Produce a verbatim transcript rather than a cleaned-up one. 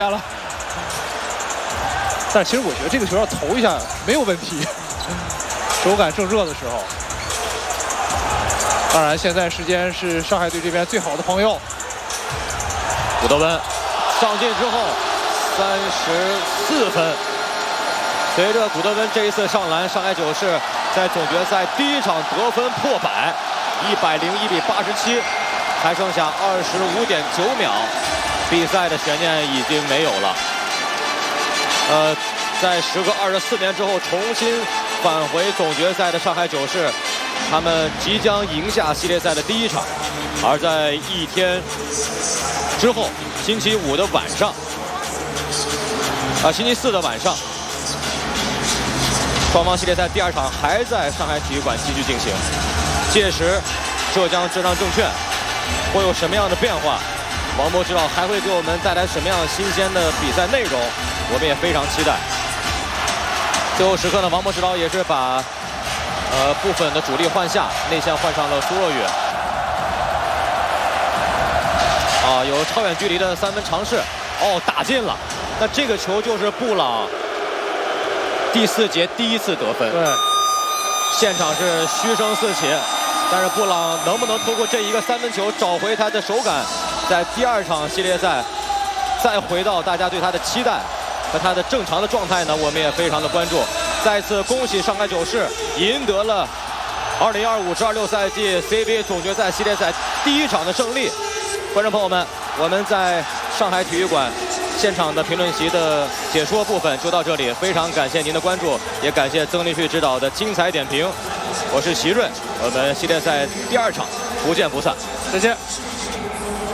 了。但其实我觉得这个球要投一下没有问题，手感正热的时候。当然，现在时间是上海队这边最好的朋友。 古德温上进之后，三十四分。随着古德温这一次上篮，上海九世在总决赛第一场得分破百，一百零一比八十七，还剩下二十五点九秒，比赛的悬念已经没有了。呃，在时隔二十四年之后重新返回总决赛的上海九世，他们即将赢下系列赛的第一场，而在一天之后，星期五的晚上，啊，星期四的晚上。双方系列赛第二场还在上海体育馆继续进行，届时浙江浙江证券会有什么样的变化？王博指导还会给我们带来什么样新鲜的比赛内容？我们也非常期待。最后时刻呢，王博指导也是把呃部分的主力换下，内线换上了苏若雨。啊，有超远距离的三分尝试，哦，打进了。那这个球就是布朗第四节第一次得分， 对， 现场是嘘声四起，但是布朗能不能通过这一个三分球找回他的手感，在第二场系列赛再回到大家对他的期待和他的正常的状态呢？我们也非常的关注。再次恭喜上海九世赢得了二零二五至二六赛季 C B A 总决赛系列赛第一场的胜利。观众朋友们，我们在上海体育馆现场的评论席的解说部分就到这里，非常感谢您的关注，也感谢曾立旭指导的精彩点评。我是席润，我们系列赛第二场不见不散， 再见。